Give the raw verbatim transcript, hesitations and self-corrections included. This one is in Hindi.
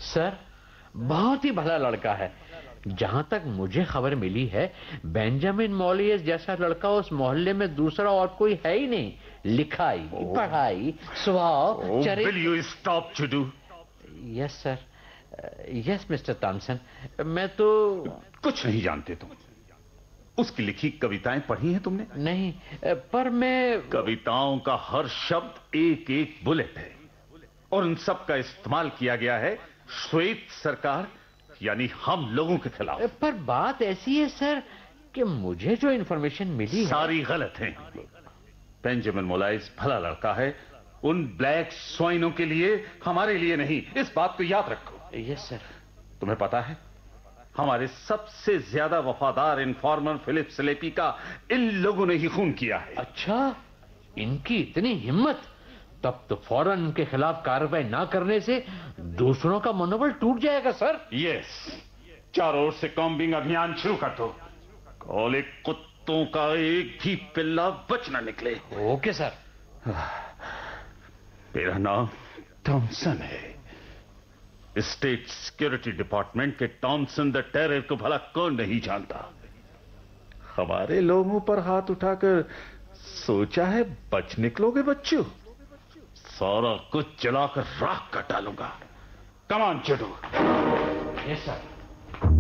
सर, बहुत ही भला लड़का है। जहां तक मुझे खबर मिली है, बेंजामिन मॉलियस जैसा लड़का उस मोहल्ले में दूसरा और कोई है ही नहीं। लिखाई, पढ़ाई, स्वभाव, चरित्र। Will you stop जुडू? Yes sir, yes mister Thompson. मैं तो कुछ नहीं जानते तुम। उसकी लिखी कविताएं पढ़ी हैं तुमने? नहीं, पर मैं... कविताओं का हर शब्द एक एक बुलेट है और उन सब का इस्तेमाल किया गया है श्वेत सरकार यानी हम लोगों के खिलाफ। पर बात ऐसी है सर कि मुझे जो इन्फॉर्मेशन मिली सारी है... गलत है। बेंजामिन मोलाइस भला लड़का है, उन ब्लैक स्वाइनों के लिए, हमारे लिए नहीं। इस बात को याद रखो। Yes sir. तुम्हें पता है, हमारे सबसे ज्यादा वफादार इन्फॉर्मर फिलिप स्लेपी का इन लोगों ने ही खून किया है। अच्छा, इनकी इतनी हिम्मत? तब तो फौरन उनके खिलाफ कार्रवाई ना करने से दूसरों का मनोबल टूट जाएगा सर। यस, चारों ओर से कॉम्बिंग अभियान शुरू कर दो। काले कुत्तों का एक भी पिल्ला बच ना निकले। Okay sir. मेरा नाम थॉमसन है। स्टेट सिक्योरिटी डिपार्टमेंट के टॉमसन द टेरर को भला कौन नहीं जानता। हमारे लोगों पर हाथ उठाकर सोचा है बच निकलोगे बच्चों? सारा कुछ जलाकर राख कर डालूंगा। Come on जुडू। Yes sir.